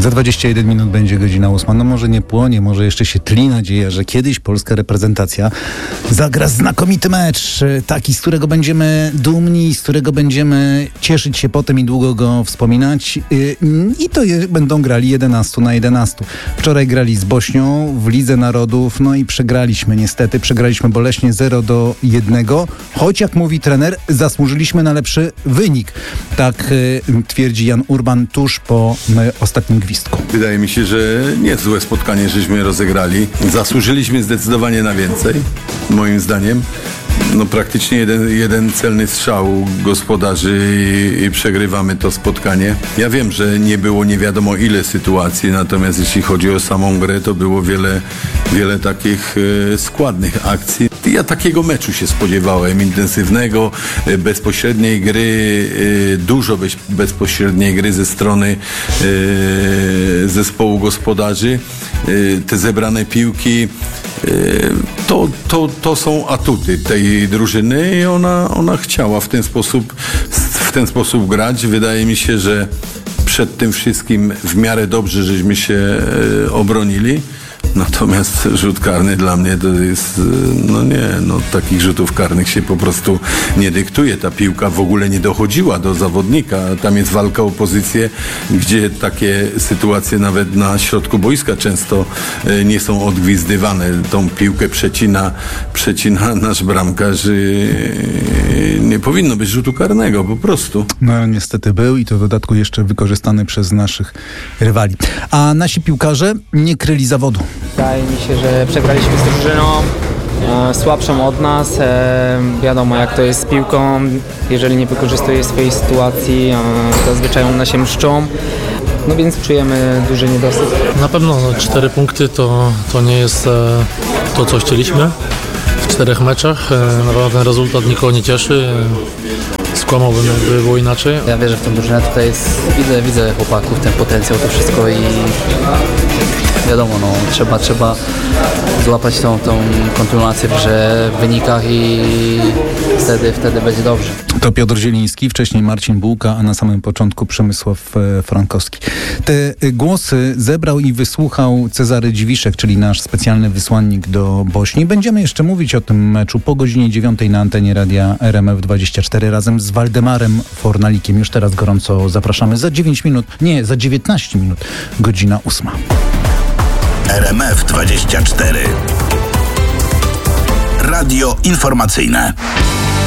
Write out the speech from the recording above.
Za 21 minut będzie godzina 8. No może nie płonie, może jeszcze się tli nadzieja, że kiedyś polska reprezentacja zagra znakomity mecz. Taki, z którego będziemy dumni, z którego będziemy cieszyć się potem i długo go wspominać. I to będą grali 11 na 11. Wczoraj grali z Bośnią w Lidze Narodów, no i przegraliśmy niestety. Przegraliśmy boleśnie 0-1. Choć jak mówi trener, zasłużyliśmy na lepszy wynik. Tak twierdzi Jan Urban tuż po ostatnim gwizdku. Wydaje mi się, że niezłe spotkanie żeśmy rozegrali. Zasłużyliśmy zdecydowanie na więcej, moim zdaniem. No praktycznie jeden celny strzał gospodarzy i przegrywamy to spotkanie. Ja wiem, że nie było nie wiadomo ile sytuacji, natomiast jeśli chodzi o samą grę, to było wiele takich składnych akcji. Ja takiego meczu się spodziewałem, intensywnego, bezpośredniej gry, dużo bezpośredniej gry ze strony zespołu gospodarzy. Te zebrane piłki to są atuty tej drużyny i ona chciała w ten sposób grać. Wydaje mi się, że przed tym wszystkim w miarę dobrze żeśmy się obronili. Natomiast rzut karny dla mnie to jest, takich rzutów karnych się po prostu nie dyktuje. Ta piłka w ogóle nie dochodziła do zawodnika. Tam jest walka o pozycję, gdzie takie sytuacje nawet na środku boiska często nie są odgwizdywane. Tą piłkę przecina nasz bramkarz. Nie powinno być rzutu karnego, po prostu. No niestety był i to w dodatku jeszcze wykorzystany przez naszych rywali. A nasi piłkarze nie kryli zawodu. Wydaje mi się, że przegraliśmy z drużyną słabszą od nas. Wiadomo jak to jest z piłką. Jeżeli nie wykorzystuje swojej sytuacji, zazwyczaj one się mszczą. No więc czujemy duży niedosyt. Na pewno 4 punkty to nie jest to, co chcieliśmy w 4 meczach. Naprawdę ten rezultat nikogo nie cieszy. Skłamałbym, jakby było inaczej. Ja wierzę w tę drużynę, tutaj jest, widzę chłopaków, ten potencjał, to wszystko i wiadomo, trzeba złapać tą kontynuację w wynikach i wtedy będzie dobrze. To Piotr Zieliński, wcześniej Marcin Bułka, a na samym początku Przemysław Frankowski. Te głosy zebrał i wysłuchał Cezary Dziwiszek, czyli nasz specjalny wysłannik do Bośni. Będziemy jeszcze mówić o tym meczu po godzinie 9 na antenie radia RMF24 razem z Waldemarem Fornalikiem. Już teraz gorąco zapraszamy. Za 19 minut, godzina 8. RMF24. Radio informacyjne.